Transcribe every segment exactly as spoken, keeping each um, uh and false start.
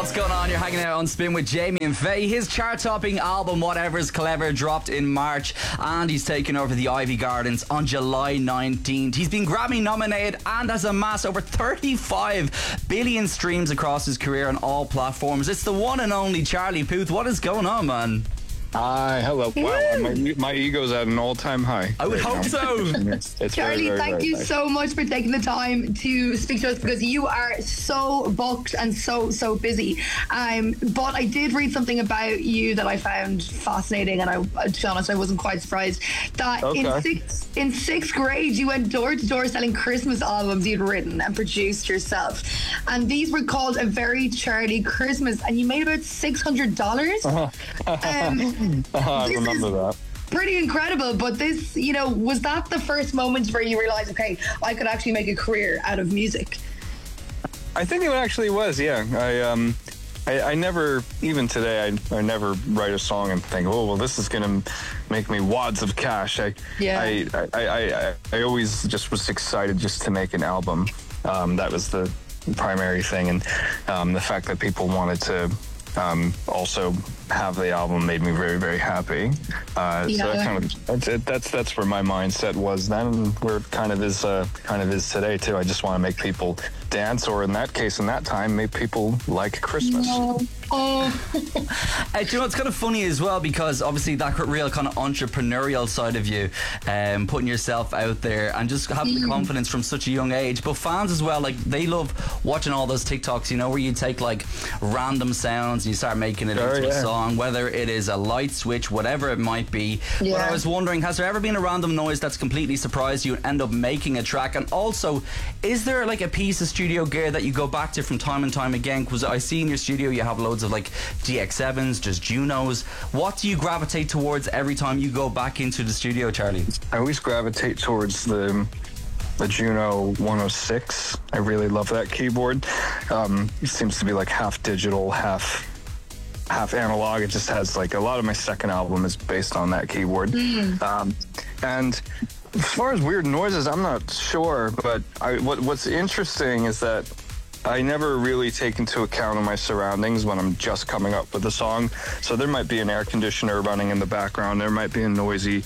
What's going on? You're hanging out on Spin with Jamie and Faye. His chart-topping album, Whatever's Clever, dropped in March, and he's taken over the Ivy Gardens on July nineteenth. He's been Grammy-nominated and has amassed over thirty-five billion streams across his career on all platforms. It's the one and only Charlie Puth. What is going on, man? Hi, hello. Wow, my, my ego's at an all-time high. I would right hope now. so. It's, it's Charlie, very, very, thank very you nice. so much for taking the time to speak to us, because you are so booked and so, so busy. Um, but I did read something about you that I found fascinating, and I, to be honest, I wasn't quite surprised. That Okay. in sixth, in sixth grade, you went door to door selling Christmas albums you'd written and produced yourself. And these were called A Very Charlie Christmas, and you made about six hundred dollars. Uh-huh. Um, I this remember is that. pretty incredible. But this, you know, was that the first moment where you realized, okay, I could actually make a career out of music? I think it actually was, yeah. I um, I, I never, even today, I, I never write a song and think, oh, well, this is going to make me wads of cash. I, Yeah. I, I, I, I, I always just was excited just to make an album. Um, that was the primary thing. And um, the fact that people wanted to um, also have the album made me very, very happy. Uh, Yeah. So that kind of, that's, it, that's that's where my mindset was then, and where it kind of is, uh, kind of is today too. I just want to make people dance, or in that case, in that time, make people like Christmas. Oh, Uh, do you know, it's kind of funny as well, because obviously that real kind of entrepreneurial side of you, um, putting yourself out there and just having the confidence from such a young age. But fans as well, like, they love watching all those TikToks, you know, where you take like random sounds and you start making it Sure, into a yeah. song, whether it is a light switch, whatever it might be. But Yeah. I was wondering, has there ever been a random noise that's completely surprised you and end up making a track? And also, is there like a piece of studio gear that you go back to from time and time again? Because I see in your studio you have loads of like D X sevens, just Junos. What do you gravitate towards every time you go back into the studio, Charlie? I always gravitate towards the the Juno one oh six. I really love that keyboard. Um, it seems to be like half digital, half half analog. It just has like a lot of my second album is based on that keyboard. Um, and as far as weird noises, I'm not sure, but I, what what's interesting is that I never really take into account of my surroundings when I'm just coming up with a song. So there might be an air conditioner running in the background. There might be a noisy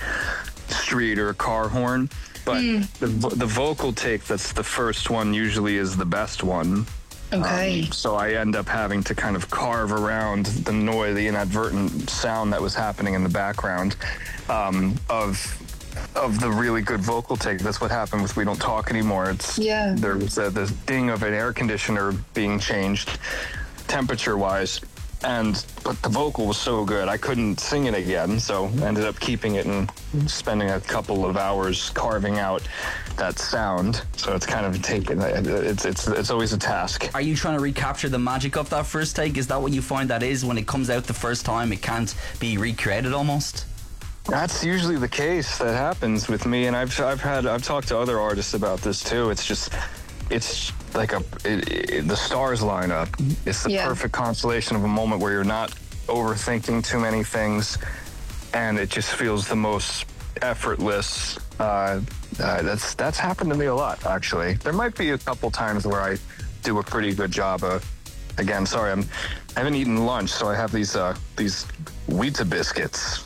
street or a car horn. But the, vo- the vocal take that's the first one usually is the best one. okay. Um, so I end up having to kind of carve around the noise, the inadvertent sound that was happening in the background um, of of the really good vocal take. That's what happened with We Don't Talk Anymore. It's Yeah. there was uh, this ding of an air conditioner being changed temperature-wise, and but the vocal was so good I couldn't sing it again, so ended up keeping it and spending a couple of hours carving out that sound. So it's kind of taken. It's it's it's always a task. Are you trying to recapture the magic of that first take? Is that what you find that is when it comes out the first time, it can't be recreated almost? That's usually the case that happens with me, and I've I've had I've talked to other artists about this too. It's just it's like a it, it, the stars line up. It's the Yeah. perfect constellation of a moment where you're not overthinking too many things, and it just feels the most effortless. Uh, uh, that's that's happened to me a lot, actually. There might be a couple times where I do a pretty good job of. Again, sorry, I'm I haven't eaten lunch, so I have these uh, these Wheaties biscuits.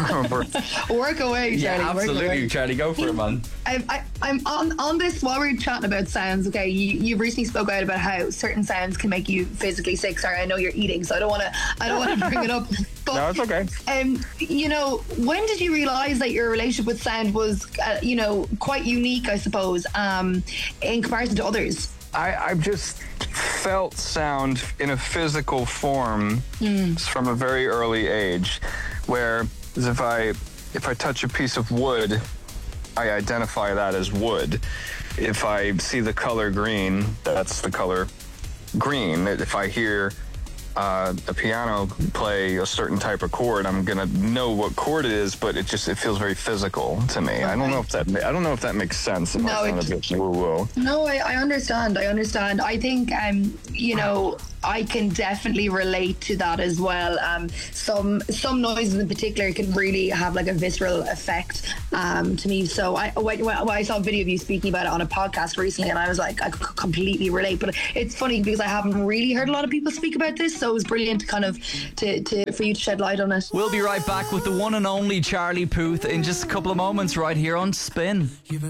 Work away, Charlie. Yeah, work absolutely, away. Charlie. Go for it, man. I, I, I'm on on this while we're chatting about sounds. Okay, you, you recently spoke out about how certain sounds can make you physically sick. Sorry, I know you're eating, so I don't want to I don't want to bring it up. But No, it's okay. um, you know, when did you realize that your relationship with sound was, uh, you know, quite unique, I suppose, um, in comparison to others? I, I've just felt sound in a physical form from a very early age, where if I if I touch a piece of wood, I identify that as wood. If I see the color green, that's the color green. If I hear uh, a piano play a certain type of chord, I'm gonna know what chord it is, but it just it feels very physical to me. I don't know if that ma- I don't know if that makes sense. If No, I sound it- a bit woo woo. No, I, I understand. I understand. I think, um, you know, I can definitely relate to that as well. Um, some some noises in particular can really have like a visceral effect um, to me. So I when, when I saw a video of you speaking about it on a podcast recently, and I was like, I could completely relate. But it's funny because I haven't really heard a lot of people speak about this, so it was brilliant to kind of to, to for you to shed light on it. We'll be right back with the one and only Charlie Puth in just a couple of moments right here on Spin.